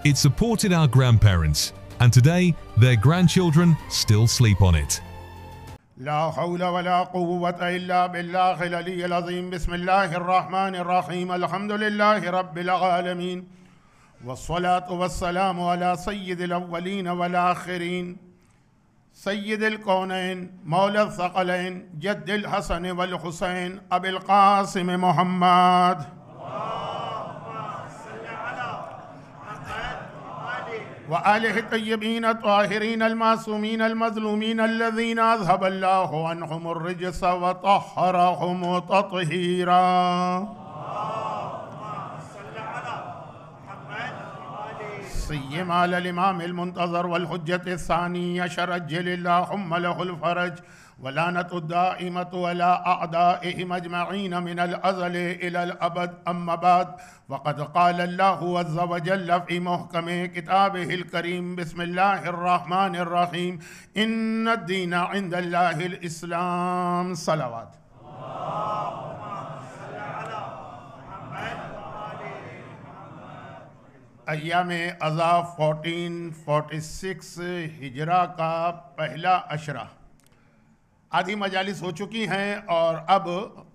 It supported our grandparents, and today their grandchildren still sleep on it. لا حول ولا قوة إلا بالله العلي العظيم. بسم الله الرحمن الرحيم. الحمد لله رب العالمين، والصلاة والسلام على سيد الأولين والآخرين، سيد الكونين مولى الثقلين، جد الحسن والحسين، أبي القاسم محمد. وآله الطيبين الطاهرين المعصومين المظلومين الذين أذهب الله عنهم الرجس وطهرهم تطهيرا. سيما على الإمام المنتظر والحجة الثاني عشر، عجل اللهم له الفرج، ولعنة الدائمة ولا أعدائهم أجمعين من الأزل إلى الأبد. أما بعد، وقد قال الله عز وجل في محكم كتابه الكريم: بسم الله الرحمن الرحيم، إن الدين عند الله الإسلام. صلوات. ایام اذا 1446 ہجرہ کا پہلا عشرہ، آدھی مجالس ہو چکی ہیں اور اب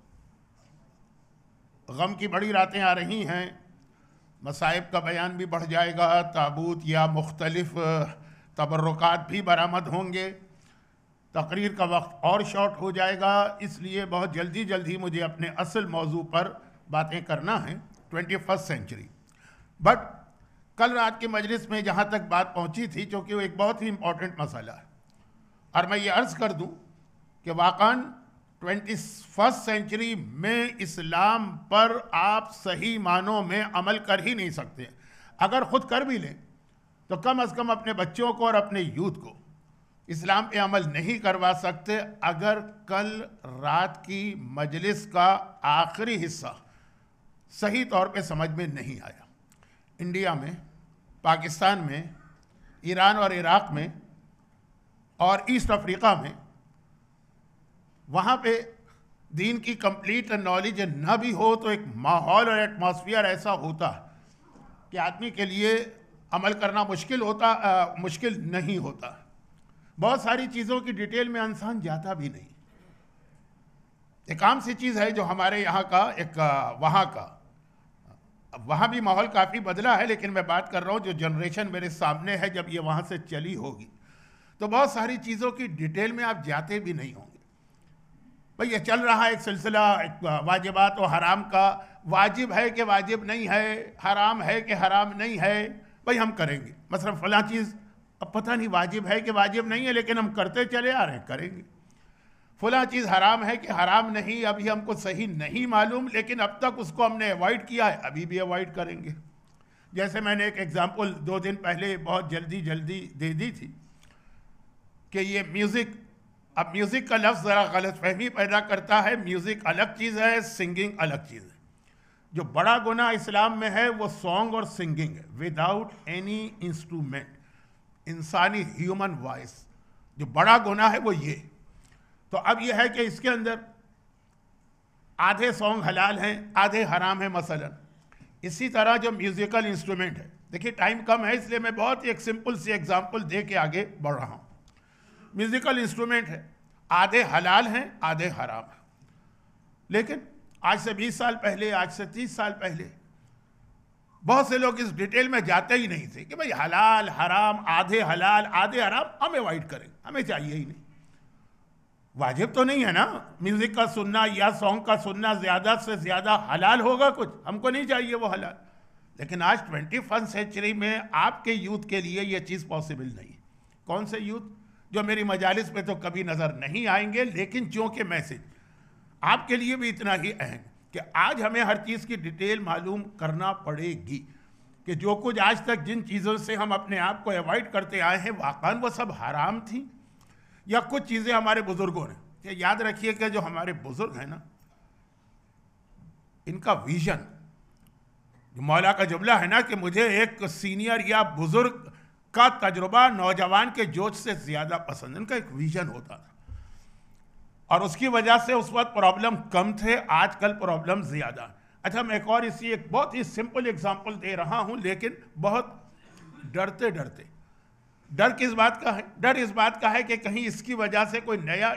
غم کی بڑی راتیں آ رہی ہیں. مصائب کا بیان بھی بڑھ جائے گا، تابوت یا مختلف تبرکات بھی برآمد ہوں گے، تقریر کا وقت اور شارٹ ہو جائے گا. اس لیے بہت جلدی مجھے اپنے اصل موضوع پر باتیں کرنا ہیں، 21st سینچری. بٹ کل رات کے مجلس میں جہاں تک بات پہنچی تھی، چونکہ وہ ایک بہت ہی امپورٹنٹ مسئلہ ہے، اور میں یہ عرض کر دوں کہ واقعاً 21st سینچری میں اسلام پر آپ صحیح معنوں میں عمل کر ہی نہیں سکتے. اگر خود کر بھی لیں تو کم از کم اپنے بچوں کو اور اپنے یوتھ کو اسلام پہ عمل نہیں کروا سکتے اگر کل رات کی مجلس کا آخری حصہ صحیح طور پہ سمجھ میں نہیں آیا. انڈیا میں، پاکستان میں، ایران اور عراق میں اور ایسٹ افریقہ میں، وہاں پہ دین کی کمپلیٹ نالج نہ بھی ہو تو ایک ماحول اور ایٹماسفیئر ایسا ہوتا کہ آدمی کے لیے عمل کرنا مشکل نہیں ہوتا. بہت ساری چیزوں کی ڈیٹیل میں انسان جاتا بھی نہیں. ایک عام سی چیز ہے جو ہمارے یہاں کا ایک وہاں بھی ماحول کافی بدلا ہے، لیکن میں بات کر رہا ہوں جو جنریشن میرے سامنے ہے، جب یہ وہاں سے چلی ہوگی تو بہت ساری چیزوں کی ڈیٹیل میں آپ جاتے بھی نہیں ہوں گے. بھئی یہ چل رہا ہے ایک سلسلہ ایک واجبات و حرام کا. واجب ہے کہ واجب نہیں ہے، حرام ہے کہ حرام نہیں ہے، بھئی ہم کریں گے. مثلا فلاں چیز اب پتہ نہیں واجب ہے کہ واجب نہیں ہے، لیکن ہم کرتے چلے آ رہے ہیں، کریں گے. فلاں چیز حرام ہے کہ حرام نہیں، ابھی ہم کو صحیح نہیں معلوم، لیکن اب تک اس کو ہم نے اوائڈ کیا ہے، ابھی بھی اوائڈ کریں گے. جیسے میں نے ایک ایگزامپل 2 دن پہلے بہت جلدی دے دی تھی کہ یہ میوزک، اب میوزک کا لفظ ذرا غلط فہمی پیدا کرتا ہے. میوزک الگ چیز ہے، سنگنگ الگ چیز ہے. جو بڑا گناہ اسلام میں ہے وہ سانگ اور سنگنگ ہے، وداؤٹ اینی انسٹرومنٹ، انسانی ہیومن وائس. جو بڑا گناہ ہے وہ یہ. تو اب یہ ہے کہ اس کے اندر آدھے سانگ حلال ہیں، آدھے حرام ہیں مثلا. اسی طرح جو میوزیکل انسٹرومنٹ ہے، دیکھیے ٹائم کم ہے اس لیے میں بہت ایک سمپل سی ایگزامپل دے کے آگے بڑھ رہا ہوں. میوزیکل انسٹرومنٹ ہے، آدھے حلال ہیں، آدھے حرام ہیں. لیکن آج سے 20 سال پہلے، آج سے 30 سال پہلے بہت سے لوگ اس ڈیٹیل میں جاتے ہی نہیں تھے کہ بھئی حلال حرام، آدھے حلال آدھے حرام ہم اوائڈ کریں، ہمیں چاہیے ہی نہیں. واجب تو نہیں ہے نا میوزک کا سننا یا سانگ کا سننا، زیادہ سے زیادہ حلال ہوگا کچھ، ہم کو نہیں چاہیے وہ حلال. لیکن آج 21st سینچری میں آپ کے یوتھ کے لیے یہ چیز پاسبل نہیں. کون سے یوتھ؟ جو میری مجالس میں تو کبھی نظر نہیں آئیں گے، لیکن چونکہ میسج آپ کے لیے بھی اتنا ہی اہم کہ آج ہمیں ہر چیز کی ڈیٹیل معلوم کرنا پڑے گی کہ جو کچھ آج تک جن چیزوں سے ہم اپنے آپ کو ایوائڈ کرتے آئے ہیں واقعاً وہ سب حرام تھیں یا کچھ چیزیں ہمارے بزرگوں نے. کہ یاد رکھیے کہ جو ہمارے بزرگ ہیں نا، ان کا ویژن، جو مولا کا جملہ ہے نا کہ مجھے ایک سینئر یا بزرگ کا تجربہ نوجوان کے جوش سے زیادہ پسند، ان کا ایک ویژن ہوتا تھا. اور اس کی وجہ سے اس وقت پرابلم کم تھے، آج کل پرابلم زیادہ. اچھا میں ایک اور ایک بہت ہی سمپل ایگزامپل دے رہا ہوں لیکن بہت ڈرتے ڈرتے. ڈر کس بات کا ہے؟ ڈر اس بات کا ہے کہ کہیں اس کی وجہ سے کوئی نیا